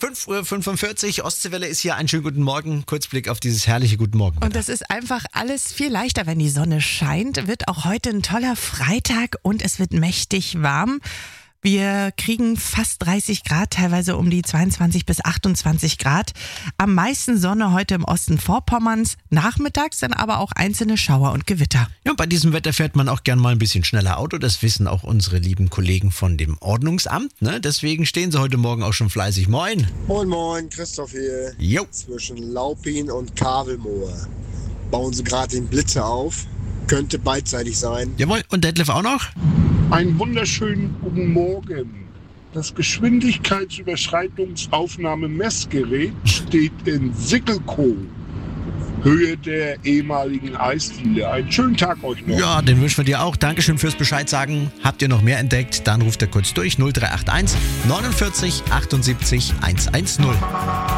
5:45 Uhr, Ostseewelle ist hier. Einen schönen guten Morgen. Kurzblick auf dieses herrliche Guten Morgen. Und das ist einfach alles viel leichter, wenn die Sonne scheint. Wird auch heute ein toller Freitag und es wird mächtig warm. Wir kriegen fast 30 Grad, teilweise um die 22 bis 28 Grad. Am meisten Sonne heute im Osten Vorpommerns. Nachmittags dann aber auch einzelne Schauer und Gewitter. Ja, und bei diesem Wetter fährt man auch gern mal ein bisschen schneller Auto. Das wissen auch unsere lieben Kollegen von dem Ordnungsamt. Ne? Deswegen stehen sie heute Morgen auch schon fleißig. Moin. Moin, moin, Christoph hier. Jo. Zwischen Laupin und Kavelmoor bauen sie gerade den Blitzer auf. Könnte beidseitig sein. Jawohl, und Detlef auch noch? Einen wunderschönen guten Morgen. Das Geschwindigkeitsüberschreitungsaufnahme-Messgerät steht in Sickelkow, Höhe der ehemaligen Eisdiele. Einen schönen Tag euch noch. Ja, den wünschen wir dir auch. Dankeschön fürs Bescheid sagen. Habt ihr noch mehr entdeckt? Dann ruft ihr kurz durch 0381 49 78 110.